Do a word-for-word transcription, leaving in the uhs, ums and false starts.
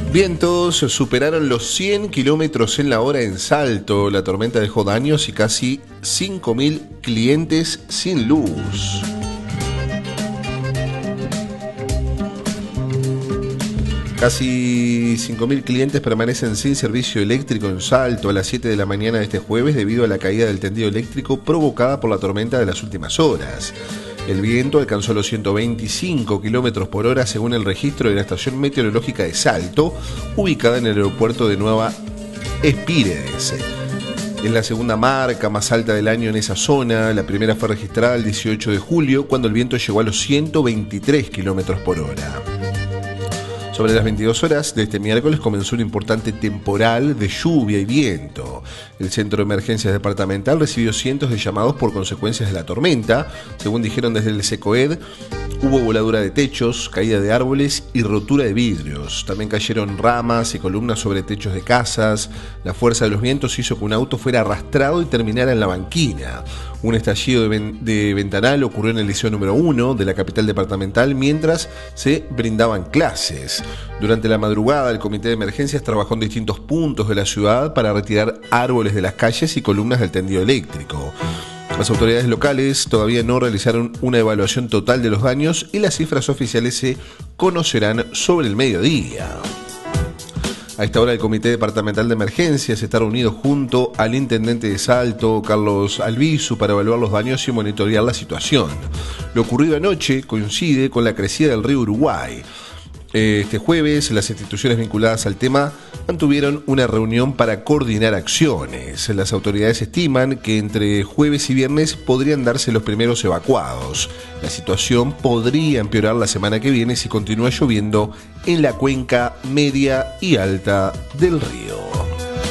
Vientos superaron los cien kilómetros en la hora en Salto. La tormenta dejó daños y casi cinco mil clientes sin luz. Casi cinco mil clientes permanecen sin servicio eléctrico en Salto a las siete de la mañana de este jueves debido a la caída del tendido eléctrico provocada por la tormenta de las últimas horas. El viento alcanzó los ciento veinticinco kilómetros por hora según el registro de la estación meteorológica de Salto, ubicada en el aeropuerto de Nueva Espírides. Es la segunda marca más alta del año en esa zona. La primera fue registrada el dieciocho de julio, cuando el viento llegó a los ciento veintitrés kilómetros por hora. Sobre las veintidós horas de este miércoles comenzó un importante temporal de lluvia y viento. El Centro de Emergencias Departamental recibió cientos de llamados por consecuencias de la tormenta. Según dijeron desde el SECOED, hubo voladura de techos, caída de árboles y rotura de vidrios. También cayeron ramas y columnas sobre techos de casas. La fuerza de los vientos hizo que un auto fuera arrastrado y terminara en la banquina. Un estallido de, ven- de ventanal ocurrió en el liceo número uno de la capital departamental mientras se brindaban clases. Durante la madrugada, el comité de emergencias trabajó en distintos puntos de la ciudad para retirar árboles de las calles y columnas del tendido eléctrico. Las autoridades locales todavía no realizaron una evaluación total de los daños y las cifras oficiales se conocerán sobre el mediodía. A esta hora el Comité Departamental de Emergencias está reunido junto al Intendente de Salto, Carlos Albizu, para evaluar los daños y monitorear la situación. Lo ocurrido anoche coincide con la crecida del río Uruguay. Este jueves, las instituciones vinculadas al tema mantuvieron una reunión para coordinar acciones. Las autoridades estiman que entre jueves y viernes podrían darse los primeros evacuados. La situación podría empeorar la semana que viene si continúa lloviendo en la cuenca media y alta del río.